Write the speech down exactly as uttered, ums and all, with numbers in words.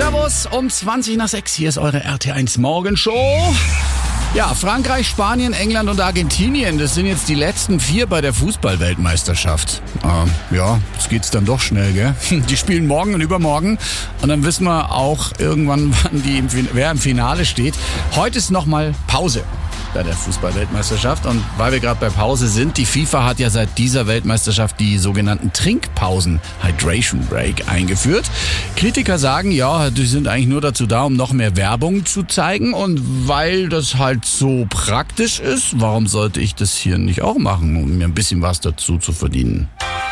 Servus, um zwanzig nach sechs, hier ist eure R T eins Morgenshow. Ja, Frankreich, Spanien, England und Argentinien, das sind jetzt die letzten vier bei der Fußball-Weltmeisterschaft. Ähm, ja, jetzt geht's dann doch schnell, gell? Die spielen morgen und übermorgen und dann wissen wir auch irgendwann, wann die im, wer im Finale steht. Heute ist nochmal Pause bei der Fußball-Weltmeisterschaft. Und weil wir gerade bei Pause sind, die FIFA hat ja seit dieser Weltmeisterschaft die sogenannten Trinkpausen, Hydration Break, eingeführt. Kritiker sagen, ja, die sind eigentlich nur dazu da, um noch mehr Werbung zu zeigen. Und weil das halt so praktisch ist, warum sollte ich das hier nicht auch machen, um mir ein bisschen was dazu zu verdienen?